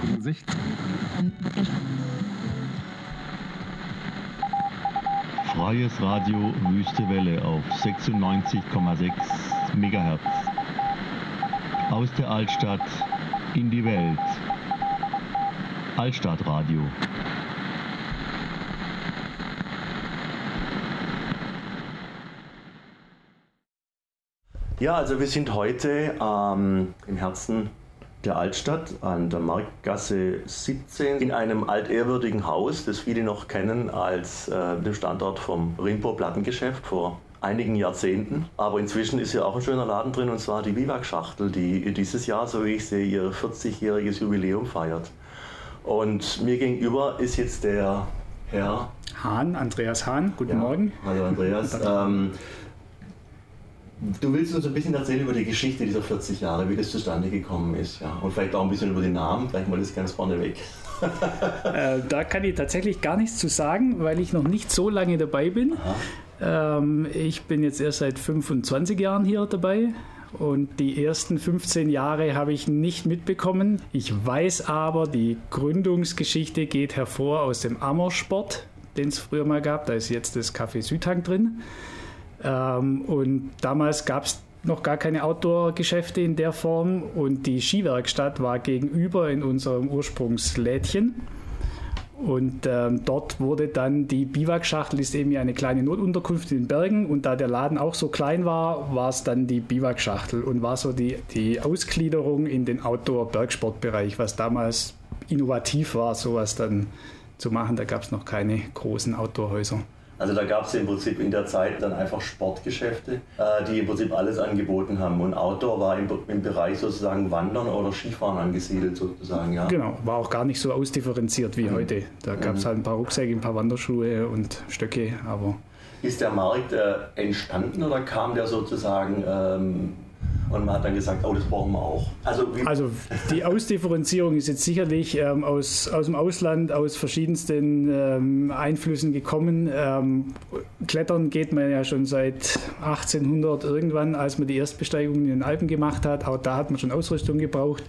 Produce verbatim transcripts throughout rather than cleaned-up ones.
Sicht. Freies Radio Wüste Welle auf sechsundneunzig Komma sechs Megahertz. Aus der Altstadt in die Welt. Altstadtradio. Ja, also wir sind heute ähm, im Herzen der Altstadt an der Marktgasse siebzehn in einem altehrwürdigen Haus, das viele noch kennen als äh, dem Standort vom Rimpo Plattengeschäft vor einigen Jahrzehnten. Aber inzwischen ist ja auch ein schöner Laden drin, und zwar die Biwak-Schachtel, die dieses Jahr, so wie ich sehe, ihr vierzigjähriges Jubiläum feiert. Und mir gegenüber ist jetzt der Herr Hahn, Andreas Hahn. Guten ja, Morgen. Hallo Andreas. ähm, Du willst uns ein bisschen erzählen über die Geschichte dieser vierzig Jahre, wie das zustande gekommen ist, ja. Und vielleicht auch ein bisschen über den Namen, vielleicht mal das ganz vorneweg. äh, da kann ich tatsächlich gar nichts zu sagen, weil ich noch nicht so lange dabei bin. Ähm, ich bin jetzt erst seit fünfundzwanzig Jahren hier dabei und die ersten fünfzehn Jahre habe ich nicht mitbekommen. Ich weiß aber, die Gründungsgeschichte geht hervor aus dem Ammersport, den es früher mal gab. Da ist jetzt das Café Südhang drin. Ähm, und damals gab es noch gar keine Outdoor-Geschäfte in der Form und die Skiwerkstatt war gegenüber in unserem Ursprungslädchen. Und ähm, dort wurde dann die Biwak-Schachtel, ist eben eine kleine Notunterkunft in den Bergen, und da der Laden auch so klein war, war es dann die Biwak-Schachtel und war so die, die Ausgliederung in den Outdoor-Bergsportbereich, was damals innovativ war, sowas dann zu machen. Da gab es noch keine großen Outdoor-Häuser. Also da gab es im Prinzip in der Zeit dann einfach Sportgeschäfte, äh, die im Prinzip alles angeboten haben. Und Outdoor war im, im Bereich sozusagen Wandern oder Skifahren angesiedelt sozusagen, ja. Genau, war auch gar nicht so ausdifferenziert wie mhm. heute. Da gab es mhm. halt ein paar Rucksäcke, ein paar Wanderschuhe und Stöcke, aber... Ist der Markt äh, entstanden oder kam der sozusagen... Ähm, und man hat dann gesagt, oh, das brauchen wir auch. Also, also die Ausdifferenzierung ist jetzt sicherlich ähm, aus, aus dem Ausland, aus verschiedensten ähm, Einflüssen gekommen. Ähm, Klettern geht man ja schon seit achtzehnhundert irgendwann, als man die Erstbesteigung in den Alpen gemacht hat. Auch da hat man schon Ausrüstung gebraucht.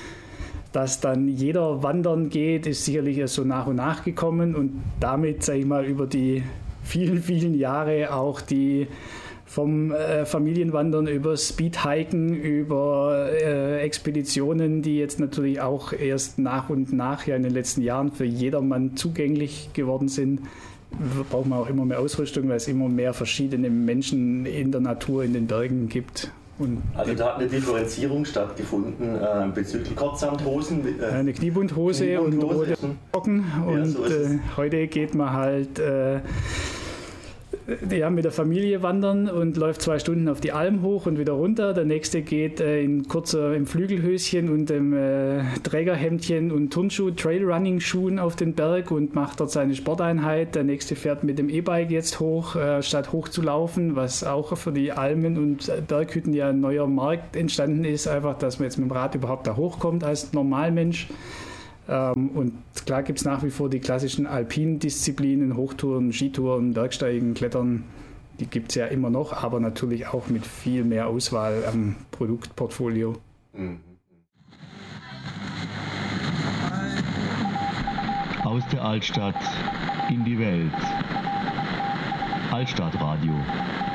Dass dann jeder wandern geht, ist sicherlich erst so nach und nach gekommen. Und damit, sage ich mal, über die vielen, vielen Jahre auch die... Vom äh, Familienwandern über Speedhiken, über äh, Expeditionen, die jetzt natürlich auch erst nach und nach ja in den letzten Jahren für jedermann zugänglich geworden sind, braucht man auch immer mehr Ausrüstung, weil es immer mehr verschiedene Menschen in der Natur, in den Bergen gibt. Und also da hat eine Differenzierung stattgefunden äh, bezüglich Kurzsamthosen. Äh, eine Kniebundhose, Kniebundhose und rote Socken. Und ja, so äh, heute geht man halt... Äh, Ja, mit der Familie wandern und läuft zwei Stunden auf die Alm hoch und wieder runter. Der nächste geht äh, in kurzer im Flügelhöschen und im äh, Trägerhemdchen und Turnschuh, Trailrunning-Schuhen auf den Berg und macht dort seine Sporteinheit. Der nächste fährt mit dem E-Bike jetzt hoch, äh, statt hoch zu laufen, was auch für die Almen und Berghütten ja ein neuer Markt entstanden ist. Einfach, dass man jetzt mit dem Rad überhaupt da hochkommt als Normalmensch. Ähm, und klar gibt es nach wie vor die klassischen alpinen Disziplinen, Hochtouren, Skitouren, Bergsteigen, Klettern, die gibt es ja immer noch, aber natürlich auch mit viel mehr Auswahl am Produktportfolio. Mhm. Aus der Altstadt in die Welt. Altstadtradio.